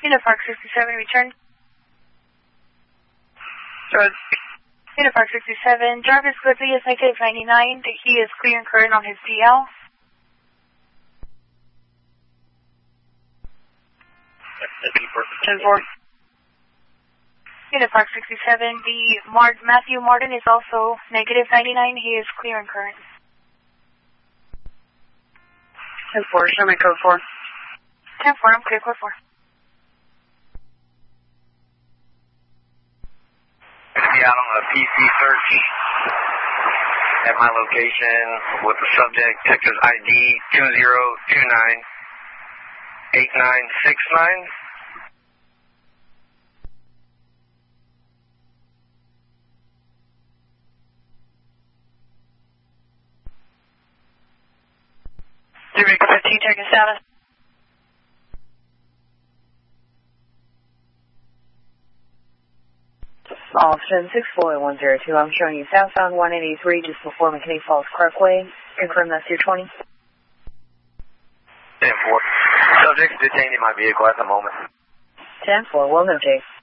Unipark 67, return. Good. Unipark 67, Jarvis Quigley is negative 99. He is clear and current on his DL. 10-4. Unipark 67, Matthew Martin is also negative 99. He is clear and current. 10-4, show me code 4. 10-4, I'm clear, code 4. Going to be out on a PC search at my location with the subject Texas ID 2029-8969. Eureka 15, checking status. Option 64102, I'm showing you southbound 183 just before McKinney Falls Parkway. Confirm that's your 20. 10-4. Subject's detained in my vehicle at the moment. 10-4, well noted.